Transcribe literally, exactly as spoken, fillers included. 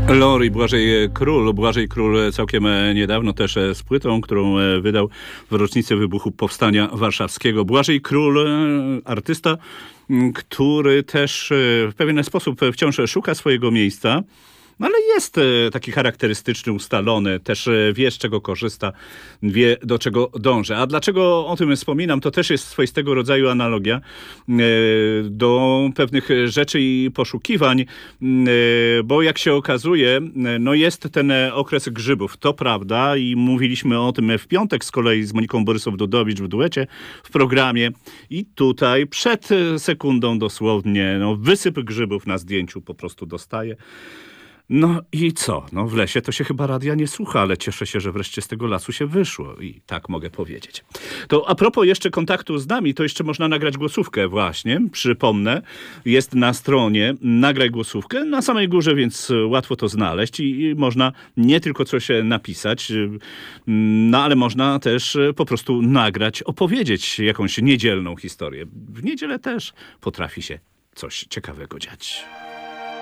Lori, Błażej Król. Błażej Król całkiem niedawno też z płytą, którą wydał w rocznicę wybuchu Powstania Warszawskiego. Błażej Król, artysta, który też w pewien sposób wciąż szuka swojego miejsca. No ale jest taki charakterystyczny, ustalony, też wie, z czego korzysta, wie, do czego dąży. A dlaczego o tym wspominam? To też jest swoistego rodzaju analogia do pewnych rzeczy i poszukiwań, bo jak się okazuje, no jest ten okres grzybów, to prawda, i mówiliśmy o tym w piątek z kolei z Moniką Borysow-Dudowicz w duecie w programie i tutaj przed sekundą dosłownie, no wysyp grzybów na zdjęciu po prostu dostaje. No i co? No w lesie to się chyba radia nie słucha, ale cieszę się, że wreszcie z tego lasu się wyszło i tak mogę powiedzieć. To a propos jeszcze kontaktu z nami, to jeszcze można nagrać głosówkę właśnie. Przypomnę, jest na stronie Nagraj Głosówkę, na samej górze, więc łatwo to znaleźć i, i można nie tylko coś napisać, no ale można też po prostu nagrać, opowiedzieć jakąś niedzielną historię. W niedzielę też potrafi się coś ciekawego dziać.